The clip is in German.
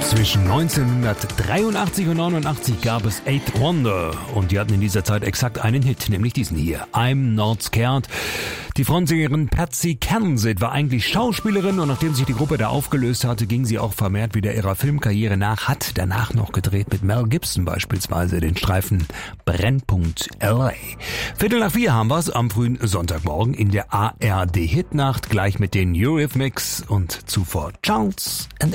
Zwischen 1983 und 89 gab es Eighth Wonder und die hatten in dieser Zeit exakt einen Hit, nämlich diesen hier, I'm Not Scared. Die Frontsängerin Patsy Kensit war eigentlich Schauspielerin und nachdem sich die Gruppe da aufgelöst hatte, ging sie auch vermehrt wieder ihrer Filmkarriere nach, hat danach noch gedreht mit Mel Gibson beispielsweise den Streifen Brennpunkt LA. 3:45 haben wir's am frühen Sonntagmorgen in der ARD Hitnacht, gleich mit den Eurythmics und zuvor Charles and